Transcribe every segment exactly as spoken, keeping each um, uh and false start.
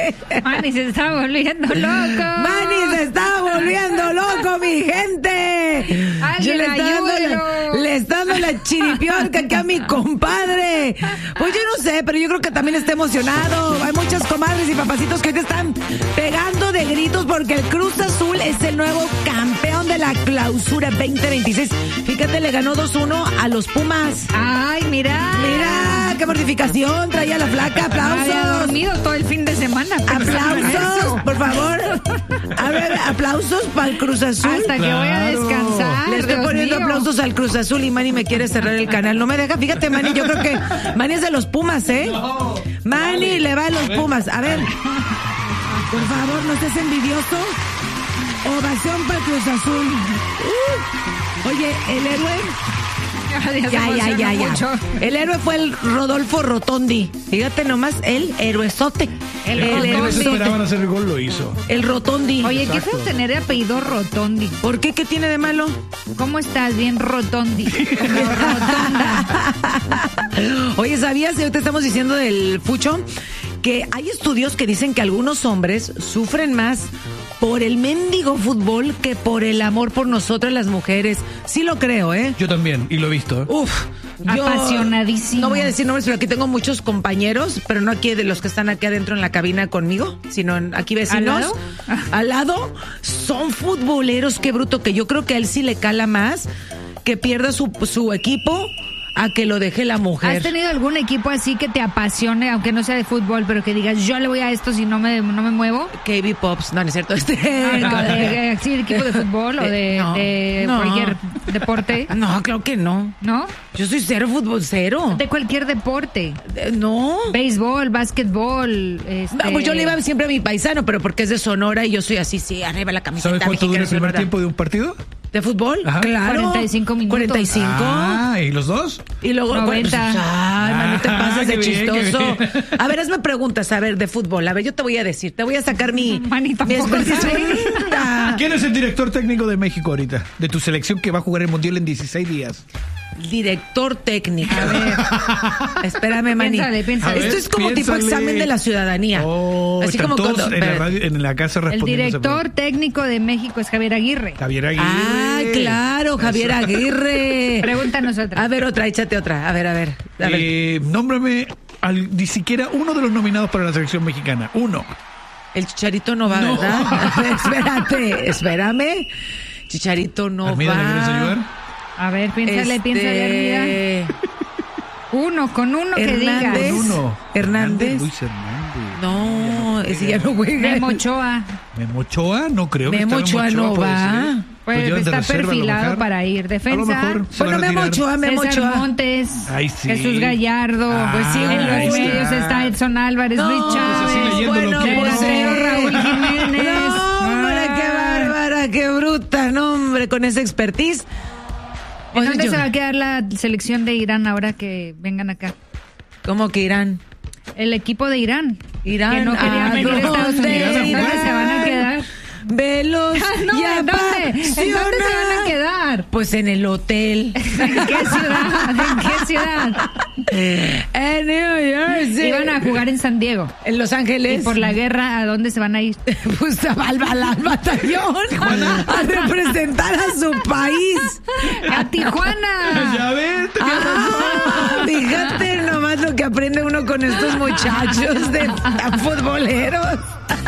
Manny se está volviendo loco. Manny se está volviendo loco, mi gente. Yo le está dando la, le está dando la chiripiorca aquí a mi compadre. Pues yo no sé, pero yo creo que también está emocionado. Hay muchas comadres y papacitos que te están pegando de gritos porque el Cruz Azul es el nuevo campeón de la Clausura veinte veintiséis. Fíjate, le ganó dos uno a los Pumas. Ay, mira. Mira, qué mortificación traía la flaca. Aplausos. Había dormido todo el fin de semana. Aplausos, por favor. A ver, aplausos para el Cruz Azul. Hasta que Claro. voy a descansar. Le estoy Dios poniendo mío. aplausos al Cruz Azul y Manny me quiere cerrar el canal. No me deja. Fíjate, Manny, yo creo que Manny es de los Pumas, ¿eh? No. Manny Dale. le va a los A ver. Pumas. A ver, por favor, no seas envidioso. Ovación para el Cruz Azul. Uh. Oye, el héroe... Ya, Ya, ya, ya, ya. El héroe fue el Rodolfo Rotondi. Fíjate nomás, el héroezote. El El Rotondi. No se héroezote. esperaban hacer el gol, lo hizo. El Rotondi. Oye, qué Exacto. feo tener de apellido Rotondi. ¿Por qué? ¿Qué tiene de malo? ¿Cómo estás? Bien Rotondi. Como rotonda. Oye, ¿sabías? Ahorita estamos diciendo del fucho que hay estudios que dicen que algunos hombres sufren más por el mendigo fútbol que por el amor por nosotras las mujeres. Sí lo creo, ¿eh? Yo también, y lo he visto. ¿eh? Uf. yo Apasionadísimo. No voy a decir nombres, pero aquí tengo muchos compañeros, pero no aquí de los que están aquí adentro en la cabina conmigo, sino en- aquí vecinos. ¿Al lado? Al lado. Son futboleros, qué bruto, que yo creo que a él sí le cala más que pierda su, su equipo a que lo deje la mujer. ¿Has tenido algún equipo así que te apasione, aunque no sea de fútbol, pero que digas, yo le voy a esto si no me, no me muevo? K B Pops, no, no es cierto. Este... No, no, de, de- sí, de equipo de fútbol o de, No, de no. cualquier deporte, No, claro que no. ¿no? Yo soy cero fútbol, cero. De cualquier deporte. Eh, No. Béisbol, básquetbol. Este... Ah, Pues yo le iba siempre a mi paisano, pero porque es de Sonora y yo soy así, sí, arriba la camiseta. ¿Sabes cuánto dura mexicana el primer Sonora. tiempo de un partido? ¿De fútbol? Ajá. Claro. cuarenta y cinco minutos. cuarenta y cinco. Ah, ¿y los dos? Y luego... noventa. Ay, man, no te Ah, pases de qué bien, qué chistoso. bien. A ver, hazme preguntas, a ver, de fútbol. A ver, yo te voy a decir, te voy a sacar mi... Manny mi tampoco experiencia. ¿Quién es el director técnico de México ahorita? De tu selección que va a jugar el Mundial en dieciséis días. Director técnico. A ver. Espérame, Manny. Piénsale, piénsale. A ver, Esto es como tipo piénsale. examen de la ciudadanía. Oh, Así están como todos cuando- en, la pero- radio- en la casa El respondiendo. esa director pregunta. técnico de México es Javier Aguirre. Javier Aguirre. Ah, claro, Javier Aguirre. Pregúntanos otra. A ver, otra, échate otra. A ver, a ver. A ver. Eh, nómbrame al- ni siquiera uno de los nominados para la selección mexicana. Uno. El Chicharito no va, No. ¿verdad? A ver, espérate, espérame. Chicharito no Almeida, ¿le va. quieres ayudar? A ver, piénsale, Este, piénsale, Armida. Uno, con uno que Hernández. digas. Uno. Hernández. Luis Hernández. No, ese ya no juega. Memo Ochoa. Memo Ochoa, no creo. que Memo está Ochoa no puede va. ser. Pues Lo llevan de está reserva, a lo perfilado mejor. para ir. A lo Defensa. mejor se va Bueno, a Memo retirar. Ochoa, Memo César Ochoa. Montes. Ay, sí. Jesús Gallardo. Ah, Pues sí, en los ahí está. medios está Edson Álvarez, No, Luis Pues así Chávez. leyendo lo bueno, que pues no. sí. Raúl Jiménez. No, hombre, qué Ah. bárbara, qué bruta, no, hombre, con esa expertise. ¿En Oye, dónde yo- se va a quedar la selección de Irán ahora que vengan acá? ¿Cómo que Irán? El equipo de Irán. Irán, Que no querían ¿a venir a Estados dónde Unidos. ¿En dónde se van a irán? quedar? Velos Ah, no, y ¿en dónde? ¿En dónde se van a apasionados. quedar? Pues en el hotel. ¿En qué ciudad? ¿En qué ciudad? En New Jersey. Iban a jugar en San Diego. En Los Ángeles. Y por la guerra, ¿a dónde se van a ir? Pues al, al- al batallón a representar a su país. ¡A Tijuana! Ya ves, te quedas Ah, fíjate nomás lo que aprende uno con estos muchachos de futboleros.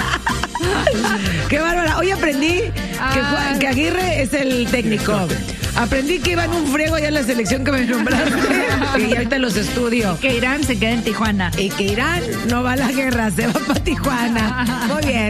Qué bárbara. Hoy aprendí que, Juan- que Aguirre es el técnico. Aprendí que iba en un friego ya en la selección que me nombraste. Y ahorita los estudio. Que Irán se queda en Tijuana. Y que Irán no va a la guerra, se va para Tijuana. Muy bien.